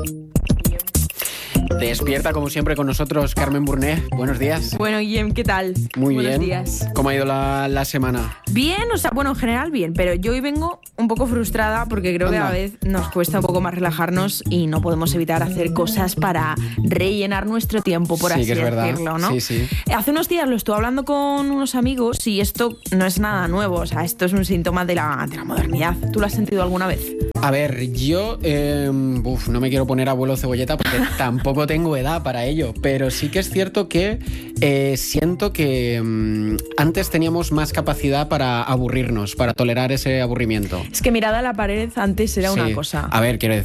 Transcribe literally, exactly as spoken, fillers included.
Despierta como siempre con nosotros Carmen Burné. Buenos días. Bueno, Guillem, ¿qué tal? Muy Buenos bien. días. ¿Cómo ha ido la, la semana? Bien, o sea, bueno, en general bien, pero yo hoy vengo un poco frustrada porque creo que a Anda. la vez nos cuesta un poco más relajarnos y no podemos evitar hacer cosas para rellenar nuestro tiempo, por Sí, así que es verdad. decirlo, ¿no? Sí, sí. Hace unos días lo estuve hablando con unos amigos y esto no es nada nuevo, o sea, esto es un síntoma de la, de la modernidad. ¿Tú lo has sentido alguna vez? A ver, yo eh, uf, no me quiero poner abuelo cebolleta porque tampoco tengo edad para ello, pero sí que es cierto que eh, siento que mm, antes teníamos más capacidad para aburrirnos, para tolerar ese aburrimiento. Es que mirada a la pared antes era Sí. una cosa. A ver, quiero decir,